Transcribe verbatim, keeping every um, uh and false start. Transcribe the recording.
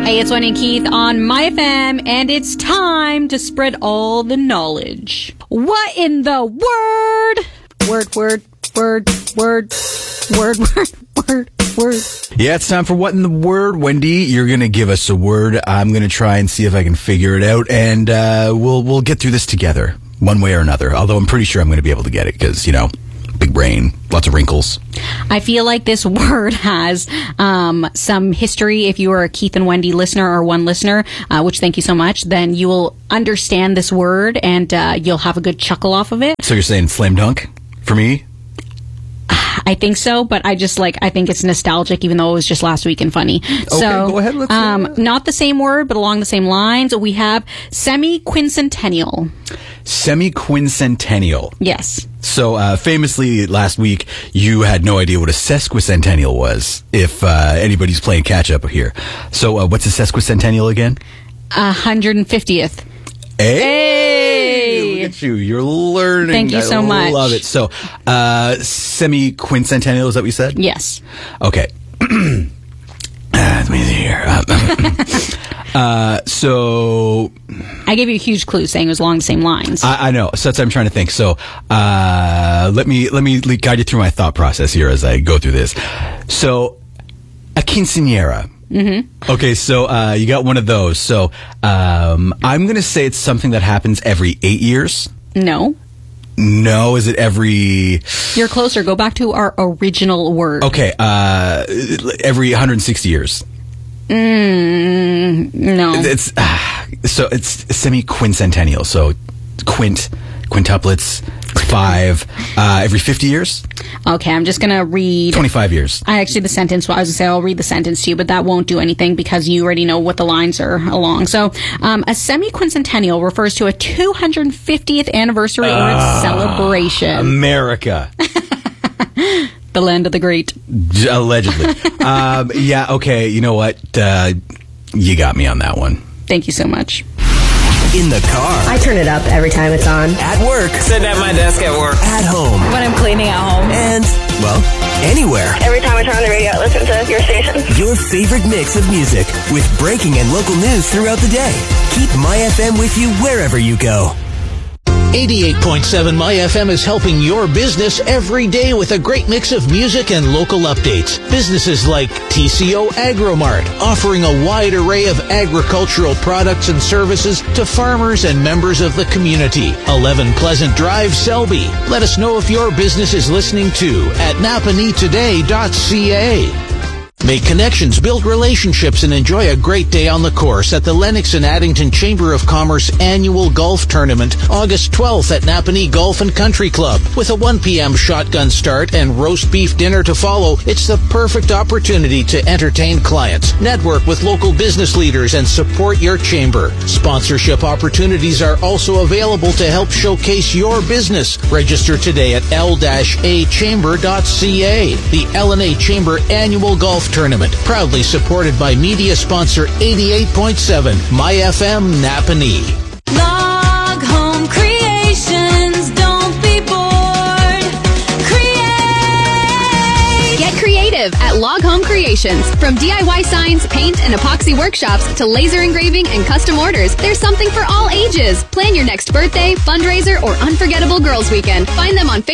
Hey, it's Wendy and Keith on My F M, and it's time to spread all the knowledge. What in the word? Word, word, word, word, word, word, word, word. Yeah, it's time for What in the Word. Wendy, you're going to give us a word. I'm going to try and see if I can figure it out, and uh, we'll we'll get through this together, one way or another. Although I'm pretty sure I'm going to be able to get it because, you know, big brain, lots of wrinkles. I feel like this word has um, some history. If you are a Keith and Wendy listener or one listener, uh, which thank you so much, then you will understand this word and uh, you'll have a good chuckle off of it. So you're saying slam dunk for me? I think so, but I just like, I think it's nostalgic, even though it was just last week and funny. Okay, so, go ahead. Let's, um, uh... not the same word, but along the same lines. We have semi-quincentennial. Semi-quincentennial. Yes. So, uh, famously, last week, you had no idea what a sesquicentennial was, if uh, anybody's playing catch-up here. So, uh, what's a sesquicentennial again? one hundred fiftieth. Hey! Hey! Look at you. You're learning. Thank you so I much. I love it. So, uh, semi-quincentennial, is that what you said? Yes. Okay. uh, let me see here. uh, so... I gave you a huge clue saying it was along the same lines. I, I know. So that's what I'm trying to think. So, uh, let me, let me guide you through my thought process here as I go through this. So, a quinceañera. Mm-hmm. Okay, so uh, you got one of those. So um, I'm going to say it's something that happens every eight years. No. No, is it every... You're closer. Go back to our original word. Okay, uh, every one hundred sixty years. Mm, no. It's uh, so it's semi-quincentennial. So quint, quintuplets, five, uh, every fifty years. Okay, I'm just going to read... twenty-five years. I actually, the sentence, well, I was going to say I'll read the sentence to you, but that won't do anything because you already know what the lines are along. So, um, a semi-quincentennial refers to a two hundred fiftieth anniversary uh, or its celebration. America. The land of the great. Allegedly. um, yeah, okay, you know what? Uh, you got me on that one. Thank you so much. In the car. I turn it up every time it's on. At work. Sit at my desk at work. At home. When I'm cleaning at home. And, well, anywhere. Every time I turn on the radio, I listen to your station. Your favorite mix of music with breaking and local news throughout the day. Keep My F M with you wherever you go. eighty-eight point seven My F M is helping your business every day with a great mix of music and local updates. Businesses like T C O Agromart, offering a wide array of agricultural products and services to farmers and members of the community. eleven Pleasant Drive, Selby. Let us know if your business is listening too at napanee today dot c a. Make connections, build relationships, and enjoy a great day on the course at the Lennox and Addington Chamber of Commerce annual golf tournament, August twelfth at Napanee Golf and Country Club. With a one p.m. shotgun start and roast beef dinner to follow, it's the perfect opportunity to entertain clients, network with local business leaders, and support your chamber. Sponsorship opportunities are also available to help showcase your business. Register today at l a chamber dot c a. The L and A Chamber annual golf tournament, proudly supported by media sponsor eighty-eight point seven My F M Napanee. Log Home Creations, don't be bored. Create! Get creative at Log Home Creations. From D I Y signs, paint, and epoxy workshops to laser engraving and custom orders, there's something for all ages. Plan your next birthday, fundraiser, or unforgettable girls' weekend. Find them on Facebook.